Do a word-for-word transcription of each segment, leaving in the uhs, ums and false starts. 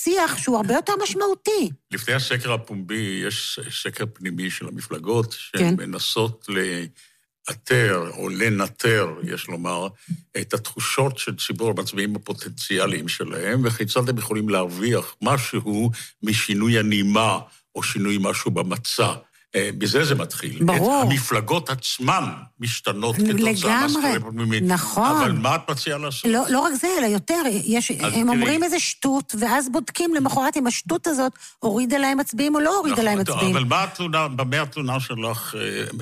שיח שהוא הרבה יותר משמעותי. לפני הסקר הפומבי, יש סקר פנימי של המפלגות, שהן מנסות לאתר או לנטר, יש לומר, את התחושות של ציבור המצביעים הפוטנציאליים שלהם, וכיצד הם יכולים להרוויח משהו משינוי הנימה, או שינוי משהו במצע. בזה זה מתחיל. ברור. המפלגות עצמן משתנות כתוצאה מהסקרים הפנימיים. נכון. אבל מה את מציעה לעשות? לא, לא רק זה, אלא יותר. יש, הם תראי. אומרים איזה שטות, ואז בודקים למחרת אם השטות הזאת הורידה להם מצביעים או לא הורידה נכון, להם מצביעים. אבל מה התלונה, במה התלונה שלך?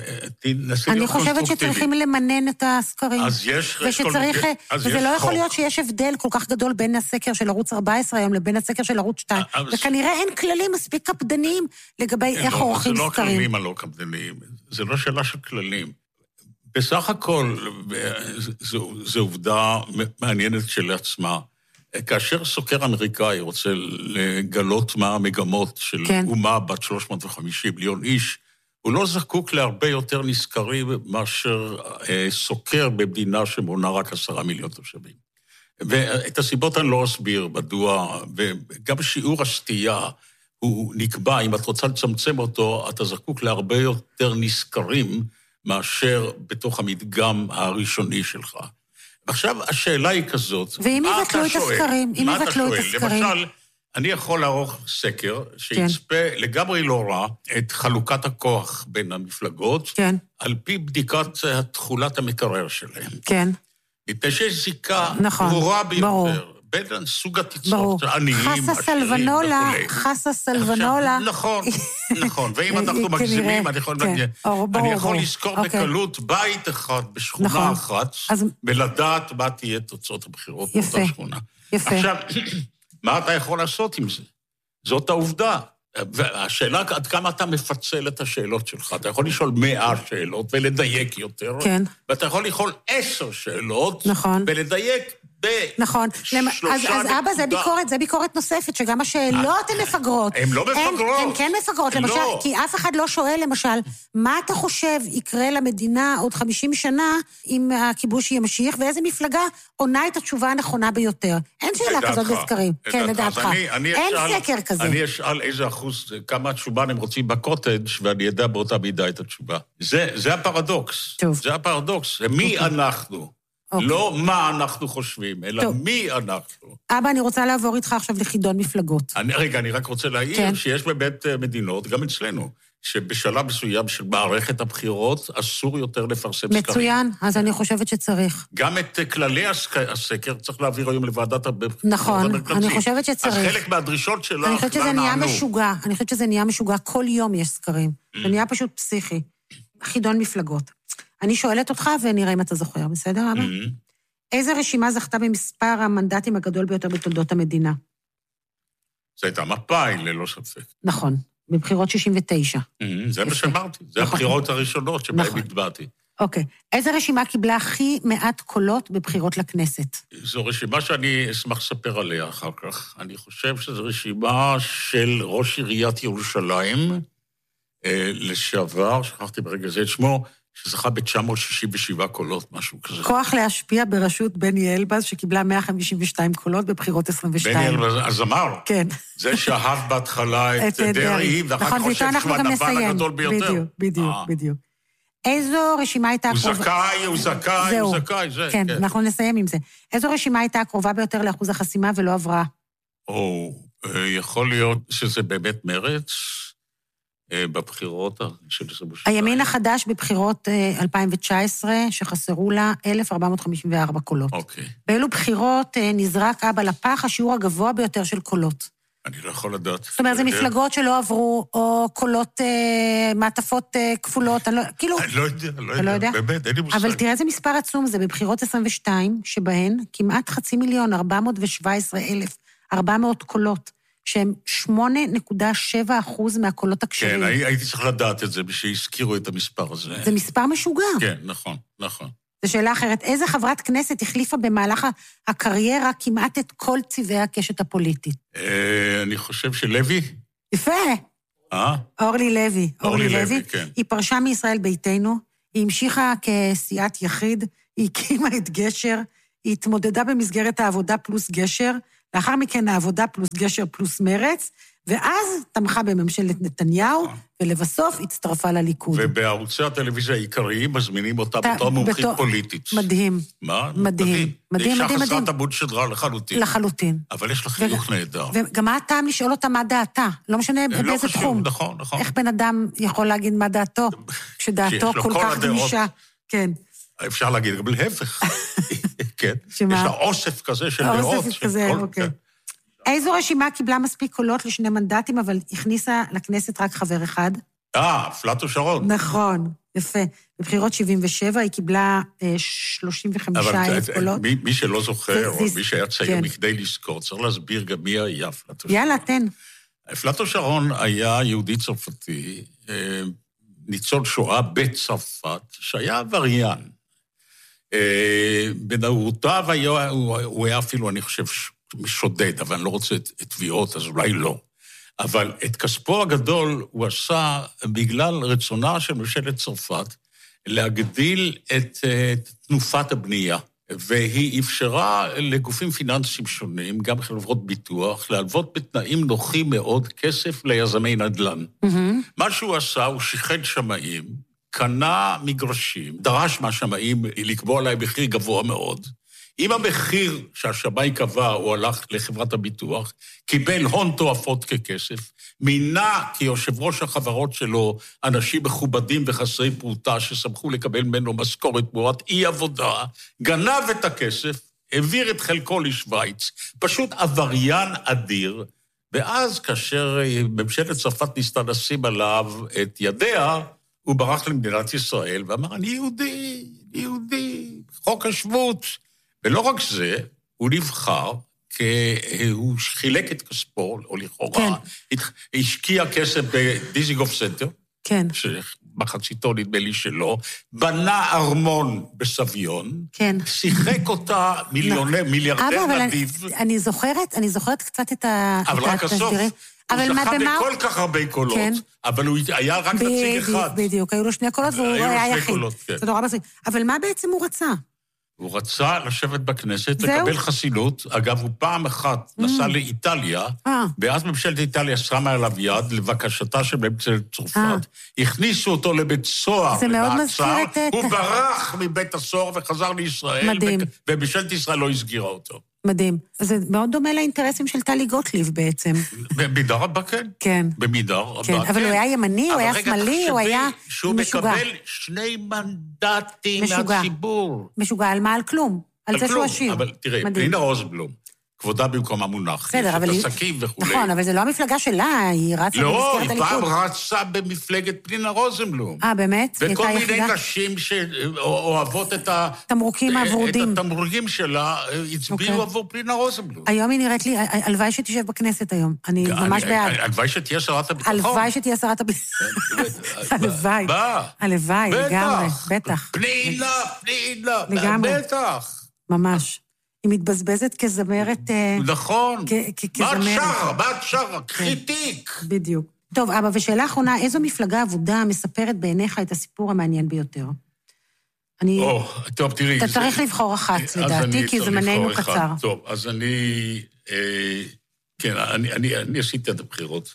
אני חושבת שצריכים למנן את הסקרים. אז יש... ושצריך, כל... וזה יש לא יכול חוק. להיות שיש הבדל כל כך גדול בין הסקר של ערוץ ארבע עשרה היום לבין הסקר של ערוץ שתיים. אז... וכנראה אין כללים מספיק קפדניים לגבי איך עורכים סקרים. הלא קפדניים, זה לא שאלה של כללים. בסך הכל, זו, זו עובדה מעניינת שלעצמה. כאשר סוקר אמריקאי רוצה לגלות מה המגמות של כן. אומה בת שלוש מאות וחמישים מיליון איש, הוא לא זקוק להרבה יותר נזכרים מאשר אה, סוקר במדינה שמונה רק עשרה מיליון תושבים. ואת הסיבות אני לא אסביר מדוע, וגם שיעור הסטייה, הוא נקבע, אם את רוצה לצמצם אותו, אתה זקוק להרבה יותר נזכרים מאשר בתוך המדגם הראשוני שלך. עכשיו, השאלה היא כזאת, ואם יבטלו את הסקרים? אם יבטלו את הסקרים? למשל, אני יכול לערוך סקר שיצפה כן. לגמרי לא רע את חלוקת הכוח בין המפלגות, כן. על פי בדיקת תכולת המקרר שלהם. כן. מפני שיש זיקה נכון, ברורה ביותר. ברור. בין סוג התצורת, עניים, חסה סלבנולה, חסה סלבנולה. נכון, נכון. ואם אנחנו מגזימים, אני יכול לזכור בקלות בית אחד בשכונה אחת, ולדעת מה תהיה תוצאות הבחירות באותה שכונה. יפה. עכשיו, מה אתה יכול לעשות עם זה? זאת העובדה. והשאלה, עד כמה אתה מפצל את השאלות שלך? אתה יכול לשאול מאה שאלות ולדייק יותר, ואתה יכול לשאול עשר שאלות ולדייק נכון, אז אבא זה ביקורת, זה ביקורת נוספת, שגם השאלות הן מפגרות. הן לא מפגרות. הן כן מפגרות, למשל, כי אף אחד לא שואל, למשל, מה אתה חושב יקרה למדינה עוד חמישים שנה אם הכיבוש ימשיך, ואיזה מפלגה עונה את התשובה הנכונה ביותר. אין שאלה כזאת בסקרים. כן, לדעתך. אין סקר כזה. אני אשאל איזה אחוז, כמה תשובה הם רוצים בקוטג' ואני ידע באותה מידה את התשובה. זה הפרדוקס. זה הפרדוקס. מי אנחנו? Okay. לא מה אנחנו חושבים, אלא טוב. מי אנחנו. אבא, אני רוצה לעבור איתך עכשיו לחידון מפלגות. אני, רגע, אני רק רוצה להעיר כן. שיש בבית מדינות, גם אצלנו, שבשלב מסוים של מערכת הבחירות, אסור יותר לפרסם סקרים. מצוין, אז אני חושבת שצריך. גם את כללי הסקר צריך להעביר היום לוועדת הבחירות. נכון, אני חושבת שצריך. אז חלק מהדרישות שלך, אני חושבת שזה נהיה משוגע, אני חושבת שזה נהיה משוגע, כל יום יש סקרים. זה נהיה פשוט פסיכי. חידון מפלגות. אני שואלת אותך ונראה אם אתה זוכר, בסדר, אבא? איזה רשימה זכתה במספר המנדטים הגדול ביותר בתולדות המדינה? זה הייתה מפא"י, ללא ספק. נכון, בבחירות שישים ותשע. זה מה שאמרתי, זה הבחירות הראשונות שבהן התבעתי. אוקיי. איזה רשימה קיבלה הכי מעט קולות בבחירות לכנסת? זו רשימה שאני אשמח לספר עליה אחר כך. אני חושב שזו רשימה של ראש עיריית ירושלים, לשעבר, שכחתי ברגע זה את שמו, שזכה ב-תשע מאות שישים ושבע קולות, משהו כזה. כוח להשפיע בראשות בני אלבז, שקיבלה מאה חמישים ושתיים קולות בבחירות עשרים ושתיים. בני אלבז, אז אמר. כן. זה שאהב בהתחלה את דרעי, ואחר כך חושב שהוא הנבל הגדול ביותר. בדיוק, בדיוק, בדיוק. איזו רשימה הייתה הקרובה... הוא זכאי, הוא זכאי, הוא זכאי, זה. כן, אנחנו נסיים עם זה. איזו רשימה הייתה הקרובה ביותר לאחוז החסימה ולא עברה? או, יכול להיות שזה באמת מרץ, בבחירות של עשרים ושתיים. הימין החדש בבחירות אלפיים תשע עשרה, שחסרו לה אלף ארבע מאות חמישים וארבע קולות. אוקיי. באילו בחירות נזרק אבא לפח השיעור הגבוה ביותר של קולות? אני לא יכול לדעת. זאת אומרת, זה מפלגות שלא עברו, או קולות, מעטפות כפולות, אני לא, כאילו... אני לא יודע, לא יודע, באמת, אין לי מושג. אבל תראה איזה מספר עצום זה, בבחירות עשרים ושתיים, שבהן כמעט חצי מיליון, ארבע מאות שבע עשרה אלף, ארבע מאות קולות. שהם שמונה נקודה שבע אחוז מהקולות הקשרים. כן, הייתי צריך לדעת את זה, שהזכירו את המספר הזה. זה מספר משוגע. כן, נכון, נכון. זו שאלה אחרת. איזה חברת כנסת החליפה במהלך הקריירה כמעט את כל צבעי הקשת הפוליטית? אני חושב שלוי. יפה. אה? אורלי לוי. אורלי לוי, כן. היא פרשה מישראל ביתנו, היא המשיכה כסיעת יחיד, היא הקימה את גשר, היא התמודדה במסגרת העבודה פלוס גשר, לאחר מכן העבודה פלוס גשר פלוס מרץ, ואז תמכה בממשלת נתניהו, ולבסוף הצטרפה לליכוד. ובערוצי הטלוויזיה העיקריים מזמינים אותה בתור מומחית פוליטית. מדהים. מה? מדהים. מדהים, מדהים, מדהים. אישה חסרת עמוד שדרה לחלוטין. לחלוטין. אבל יש לה חיוך נהדר. וגם מה הטעם לשאול אותה מה דעתה? לא משנה באיזה תחום. נכון, נכון. איך בן אדם יכול להגיד מה דעתו, כשדעתו כל כך גמישה. כן. אפשר להגיד, גם להפך. כן. יש לה אוסף כזה של דעות. אוסף כזה, אוקיי. איזו רשימה קיבלה מספיק קולות לשני מנדטים, אבל הכניסה לכנסת רק חבר אחד? אה, פלטו שרון. נכון, יפה. בבחירות שבעים ושבע היא קיבלה שלושים וחמישה אלף קולות. מי שלא זוכר, או מי שהיה צעיר מכדי לזכור, צריך להסביר גם מי היה פלטו שרון. יאללה, תן. פלטו שרון היה יהודי צרפתי, ניצול שואה בצרפת, שהיה עבריין. בנערותיו הוא היה אפילו, אני חושב, משודד, אבל אני לא רוצה את תביעות, אז אולי לא. אבל את כספו הגדול הוא עשה בגלל רצונה של ממשלת צרפת להגדיל את תנופת הבנייה, והיא אפשרה לגופים פיננסיים שונים, גם חברות ביטוח, להלוות בתנאים נוחים מאוד כסף ליזמי נדל"ן. Mm-hmm. מה שהוא עשה, הוא שיחד שמאים, קנה מגרשים, דרש מהשמאים לקבוע להם מחיר גבוה מאוד, אם המחיר שהשמאי קבע הוא הלך לחברת הביטוח, קיבל הון תועפות ככסף, מינה כיושב ראש החברות שלו אנשים מכובדים וחסרי פרוטה שסמכו לקבל ממנו משכורת תמורת אי עבודה, גנב את הכסף, העביר את חלקו לשוויץ, פשוט עבריין אדיר, ואז כאשר ממשלת צרפת ניסתה לשים עליו את ידיה, הוא ברח למדינת ישראל ואמר, אני יהודי, יהודי, חוק השבות, ולא רק זה, הוא נבחר, כי הוא חילק את כספו, או לכאורה, כן. השקיע כסף בדיזינגוף סנטר, כן. שמחציתו נדמה לי שלו, בנה ארמון בסביון, כן. שיחק אותה מיליוני, מיליארדי נדיב. אני, אני זוכרת, אני זוכרת קצת את ה... אבל רק הסוף, הוא זכה בכל כך הרבה קולות, כן. אבל הוא היה רק נציג אחד. בדיוק, היו לו שני קולות והוא היה יחיד. כן. זה נורא בסדר. אבל מה בעצם הוא רצה? הוא רצה לשבת בכנסת, לקבל חסינות. אגב, הוא פעם אחת נסע לאיטליה, ואז ממשלת איטליה שמה עליו יד לבקשתה של ממשלת צרפת, הכניסו אותו לבית סוהר, הוא ברח מבית הסוהר וחזר לישראל, וממשלת ישראל לא הסגירה אותו. מדהים. זה מאוד דומה לאינטרסים של טלי גוטליב בעצם. במידה רבה כן. כן. במידה רבה כן. אבל הוא היה ימני, הוא היה שמאלי, הוא היה משוגע. שהוא מקבל שני מנדטים מהציבור. משוגע, על מה? על כלום. על זה שהוא עשיר. אבל תראה, פנינה רוזנבלום, כבודה במקום המונח. בסדר, אבל היא... נכון, אבל זה לא המפלגה שלה, היא רצה במסגרת הליכוד. לא, היא פעם רצה במפלגת פנינה רוזנבלום. אה, באמת? וכל מיני נשים שאוהבות את ה... תמרוקים הוורודים. את התמרוקים שלה, הצביעו עבור פנינה רוזנבלום. היום היא נראית לי, הלוואי שתשב בכנסת היום. אני ממש בעד. הלוואי שתהיה שרת הביטחון. הלוואי שתהיה שרת הביטחון. הלוואי. הלוואי, לגמרי, בטח. פנינה, פנינה, בטח. ממש. היא מתבזבזת כזמרת... נכון. מה את שרה? מה את שרה? קחי תיק. בדיוק. טוב, אבא, ושאלה אחרונה, איזו מפלגה עבודה מספרת בעיניך את הסיפור המעניין ביותר? אני... טוב, תראי... אתה צריך לבחור אחת, לדעתי, כי זמננו קצר. טוב, אז אני... כן, אני עשיתי את הבחירות.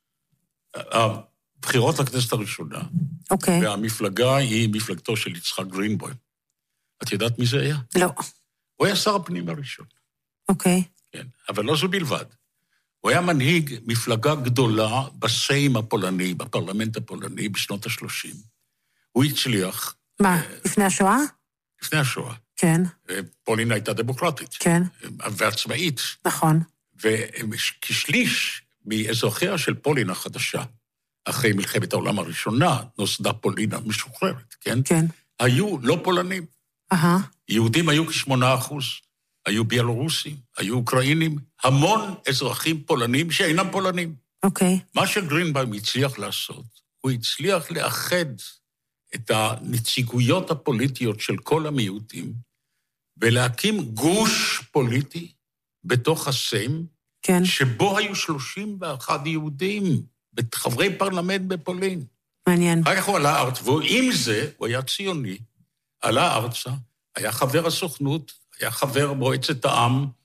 הבחירות לכנסת הראשונה. אוקיי. והמפלגה היא מפלגתו של יצחק גרינבוים. את יודעת מי זה היה? לא. הוא היה שר הפנים הראשון. אוקיי. כן, אבל לא זו בלבד. הוא היה מנהיג מפלגה גדולה בסיים הפולני, בפרלמנט הפולני, בשנות ה-שלושים. הוא הצליח... מה, לפני השואה? לפני השואה. כן. פולין הייתה דמוקרטית. כן. ועצמאית. נכון. וכשליש מאזרחיה של פולין החדשה, אחרי מלחמת העולם הראשונה, נוסדה פולין המשוחררת, כן? כן. היו לא פולנים. אהה. יהודים היו כשמונה אחוז, היו ביאלורוסים, היו אוקראינים, המון אזרחים פולנים שאינם פולנים. אוקיי. מה שגרינבאום הצליח לעשות, הוא הצליח לאחד את הנציגויות הפוליטיות של כל המיעוטים, ולהקים גוש פוליטי בתוך הסיים, כן. שבו היו שלושים ואחד יהודים, חברי פרלמנט בפולין. מעניין. אחר כך הוא עלה ארץ, ועם זה הוא היה ציוני, עלה ארצה, היה חבר הסוכנות, היה חבר מועצת העם,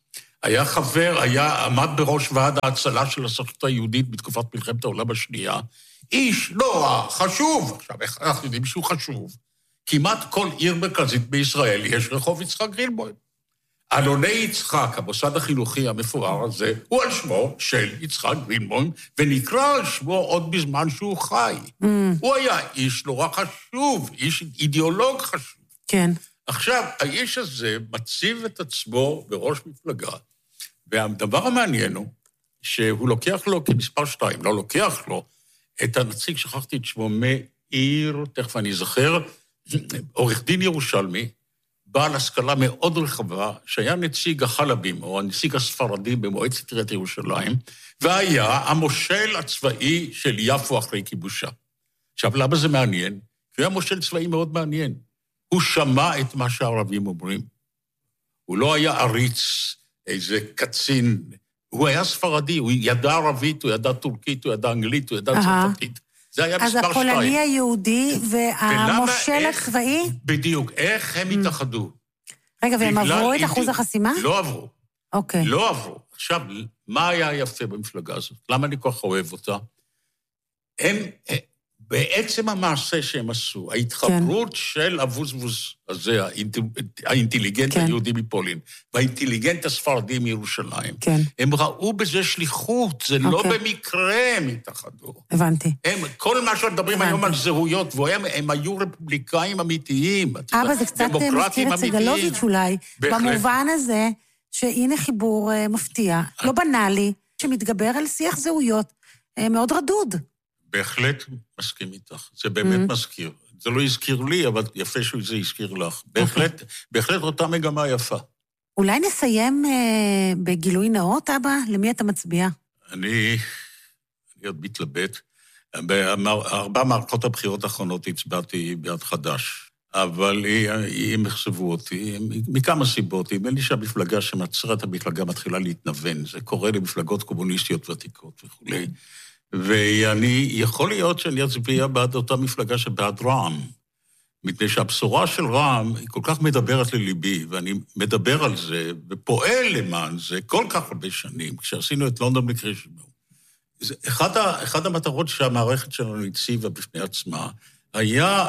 היה חבר, היה, עמד בראש ועד ההצלה של הסוכנות היהודית בתקופת מלחמת העולם השנייה. איש לא רע, חשוב. עכשיו, איך אנחנו יודעים שהוא חשוב? כמעט כל עיר מרכזית בישראל יש רחוב יצחק גרינבוים. אלוני יצחק, המוסד החינוכי המפואר הזה, הוא על שמו של יצחק גרינבוים, ונקרא על שמו עוד בזמן שהוא חי. Mm. הוא היה איש נורא חשוב, איש אידיאולוג חשוב. כן. עכשיו, האיש הזה מציב את עצמו בראש מפלגה, והדבר המעניין הוא שהוא לוקח לו כמספר שתיים, לא לוקח לו את הנציג, שכחתי את שמו, מאיר, תכף אני זוכר, עורך דין ירושלמי, בעל השכלה מאוד רחבה, שהיה נציג החלבים, או הנציג הספרדי במועצת עיריית ירושלים, והיה המושל הצבאי של יפו אחרי כיבושה. עכשיו, למה זה מעניין? כי הוא היה מושל צבאי מאוד מעניין. הוא שמע את מה שהערבים אומרים. הוא לא היה עריץ, איזה קצין. הוא היה ספרדי, הוא ידע ערבית, הוא ידע טורקית, הוא ידע אנגלית, הוא ידע צרפתית. זה היה מספר שתיים. אז הפולני היהודי והמושל הצבאי? בדיוק. איך הם התאחדו? רגע, והם עברו את אחוז החסימה? לא עברו. אוקיי. לא עברו. עכשיו, מה היה יפה במפלגה הזאת? למה אני כל כך אוהב אותה? הם, בעצם המעשה שהם עשו, ההתחברות כן. של הבוזבוז הזה, האינטליגנט כן. היהודי מפולין, והאינטליגנט הספרדי מירושלים, כן. הם ראו בזה שליחות, זה אוקיי. לא במקרה הם התאחדו. הבנתי. הם, כל מה שמדברים היום על זהויות, והם הם היו רפובליקאים אמיתיים. אבא, זה קצת מזכיר את סגלוביץ' אולי, בהחלט. במובן הזה, שהנה חיבור מפתיע, לא בנאלי, שמתגבר על שיח זהויות, מאוד רדוד. בהחלט מסכים איתך, זה באמת mm-hmm. מזכיר. זה לא הזכיר לי, אבל יפה שזה הזכיר לך. בהחלט, okay. בהחלט אותה מגמה יפה. אולי נסיים אה, בגילוי נאות, אבא? למי אתה מצביע? אני, אני עוד מתלבט. בארבע מערכות הבחירות האחרונות הצבעתי בעד חדש, אבל הם יחשבו אותי, מכמה סיבות. נדמה לי שהמפלגה שמצרת המפלגה מתחילה להתנוון, זה קורה למפלגות קומוניסטיות ותיקות וכו'. ואני, יכול להיות שאני אצביע בעד אותה מפלגה שבעד רע"מ, מפני שהבשורה של רע"מ היא כל כך מדברת לליבי, ואני מדבר על זה ופועל למען זה כל כך הרבה שנים, כשעשינו את לונדון בקרישנו. אחד, אחד המטרות שהמערכת שלנו הציבה בפני עצמה, היה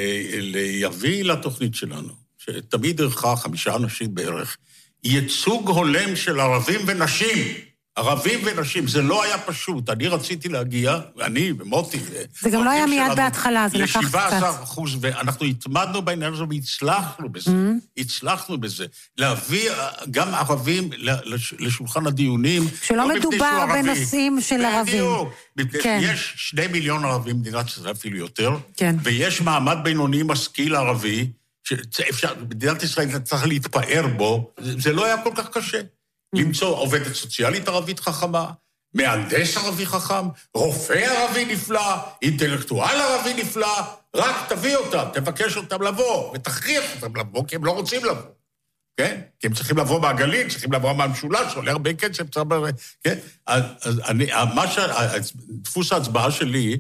להביא לתוכנית שלנו, שתמיד ערכה חמישה אנשים בערך, ייצוג הולם של ערבים ונשים, ערבים ונשים, זה לא היה פשוט. אני רציתי להגיע, אני ומוטי... זה גם לא היה מיד בהתחלה, זה לקח קצת. ל-שבעה עשר אחוז, ואנחנו התמדנו בעניין הזה והצלחנו בזה. הצלחנו בזה. להביא גם ערבים לשולחן הדיונים. שלא מדובר בנושאים של ערבים. בדיוק. יש שני מיליון ערבים במדינת ישראל, אפילו יותר, ויש מעמד בינוני משכיל ערבי, שמדינת ישראל צריך להתפאר בו, זה לא היה כל כך קשה. למצוא עובדת סוציאלית ערבית חכמה, מהנדס ערבי חכם, רופא ערבי נפלא, אינטלקטואל ערבי נפלא, רק תביא אותם, תבקש אותם לבוא, ותכריח אותם לבוא, כי הם לא רוצים לבוא, כן? כי הם צריכים לבוא מהגליל, צריכים לבוא מהמשולש, עולה הרבה כסף, כן? אז אני, מה ש... דפוס ההצבעה שלי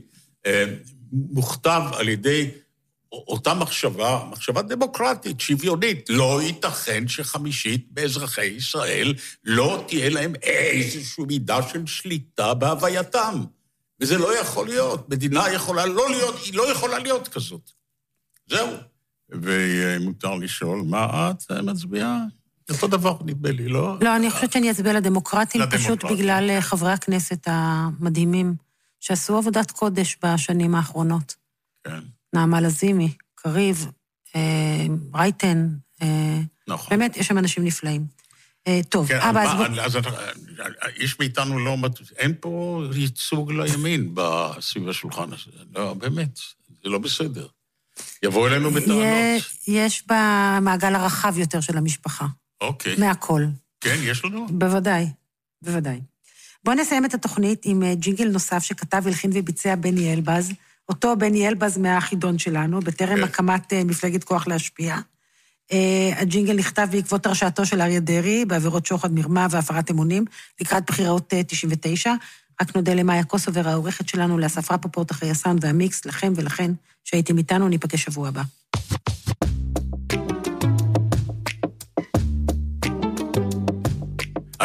מוכתב על ידי אותה מחשבה, מחשבה דמוקרטית, שוויונית. לא ייתכן שחמישית באזרחי ישראל לא תהיה להם איזושהי מידה של שליטה בהווייתם. וזה לא יכול להיות. מדינה יכולה לא להיות, היא לא יכולה להיות כזאת. זהו. ומותר לשאול, מה את מצביעה? אותו דבר נדמה לי, לא? לא, אני חושבת שאני אצביע לדמוקרטים, פשוט בגלל חברי הכנסת המדהימים, שעשו עבודת קודש בשנים האחרונות. כן. נעמה לזימי, קריב, רייטן, באמת, יש שם אנשים נפלאים. טוב, אבא, אז... אז איש מאיתנו לא... אין פה ייצוג לימין בסביב השולחן הזה. לא, באמת, זה לא בסדר. יבואו אלינו בטענות. יש במעגל הרחב יותר של המשפחה. אוקיי. מהכל. כן, יש לנו? בוודאי, בוודאי. בואו נסיים את התוכנית עם ג'ינגל נוסף שכתב, הלחין וביצע בני אלבז, אותו בני אלבז מהחידון שלנו, בטרם הקמת מפלגת כוח להשפיע. הג'ינגל נכתב בעקבות הרשעתו של אריה דרעי, בעבירות שוחד, מרמה והפרת אמונים, לקראת בחירות תשעים ותשע. רק נודה למאיה קוסובר, העורכת שלנו, לאסף רפפורט אחרי הסאונד והמיקס, לכם ולכן שהייתם איתנו, ניפגש שבוע הבא.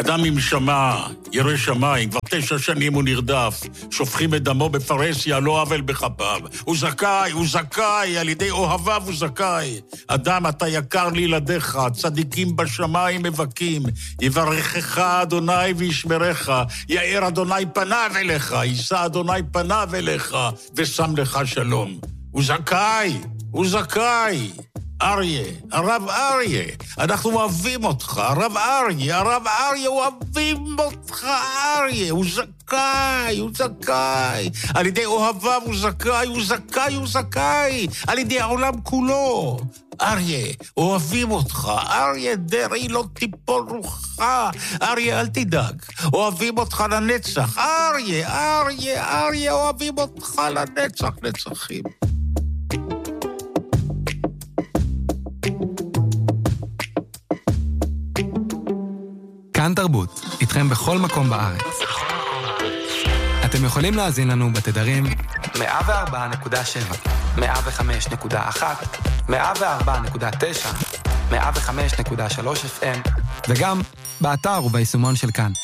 אדם עם שמה, ירא שמיים, כבר תשע שנים הוא נרדף, שופכים את דמו בפרסיה, לא עוול בכפיו. הוא זכאי, הוא זכאי, על ידי אוהביו הוא זכאי. אדם, אתה יקר לילדיך, צדיקים בשמיים מבקים, יברכך אדוני וישמרך, יאר אדוני פניו אליך, יישא אדוני פניו אליך, ושם לך שלום. הוא זכאי, הוא זכאי. אריה, הרב אריה, אנחנו אוהבים אותך, הרב אריה, הרב אריה, אוהבים אותך, אריה, הוא זכאי, הוא זכאי, על ידי אוהביו הוא זכאי, הוא זכאי, הוא זכאי, על ידי העולם כולו. אריה, אוהבים אותך, אריה דרעי לא תיפול רוחה, אריה אל תדאג, אוהבים אותך לנצח, אריה, אריה, אריה, אוהבים אותך לנצח, נצחים. כאן תרבות, איתכם בכל מקום בארץ. אתם יכולים להאזין לנו בתדרים מאה וארבע נקודה שבע, מאה וחמש נקודה אחת, מאה וארבע נקודה תשע, מאה וחמש נקודה שלוש אף אם, וגם באתר וביישומון של כאן.